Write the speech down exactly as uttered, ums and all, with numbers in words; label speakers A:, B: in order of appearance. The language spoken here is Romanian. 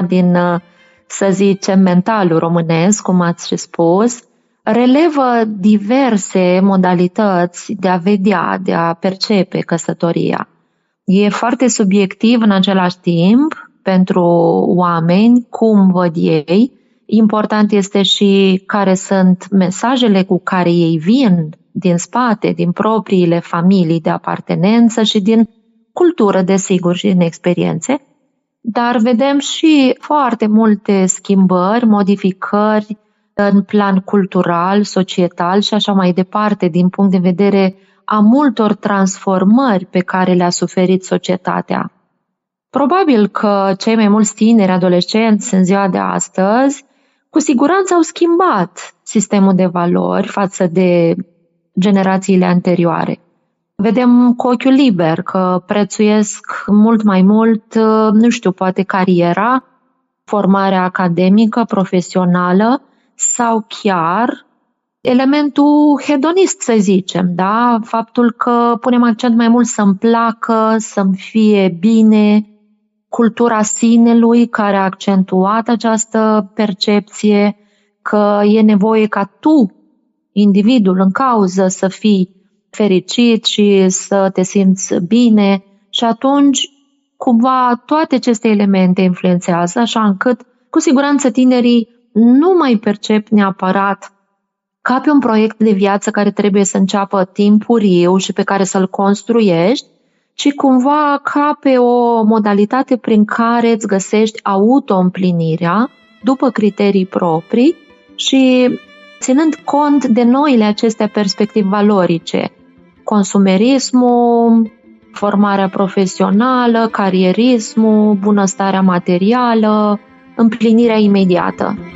A: din, să zicem, mentalul românesc, cum ați și spus, relevă diverse modalități de a vedea, de a percepe căsătoria. E foarte subiectiv în același timp pentru oameni, cum văd ei. Important este și care sunt mesajele cu care ei vin din spate, din propriile familii de apartenență și din cultură, desigur, și din experiențe. Dar vedem și foarte multe schimbări, modificări în plan cultural, societal și așa mai departe, din punct de vedere a multor transformări pe care le-a suferit societatea. Probabil că cei mai mulți tineri adolescenți în ziua de astăzi cu siguranță au schimbat sistemul de valori față de generațiile anterioare. Vedem cu ochiul liber că prețuiesc mult mai mult, nu știu, poate cariera, formarea academică, profesională sau chiar elementul hedonist, să zicem, da? Faptul că punem accent mai mult să-mi placă, să-mi fie bine, cultura sinelui care a accentuat această percepție că e nevoie ca tu, individul în cauză, să fii fericit și să te simți bine și atunci cumva toate aceste elemente influențează așa încât cu siguranță tinerii nu mai percep neapărat ca pe un proiect de viață care trebuie să înceapă timpuriu și pe care să-l construiești, ci cumva ca pe o modalitate prin care îți găsești auto-împlinirea după criterii proprii și ținând cont de noile acestea perspectivi valorice, consumerismul, formarea profesională, carierismul, bunăstarea materială, împlinirea imediată.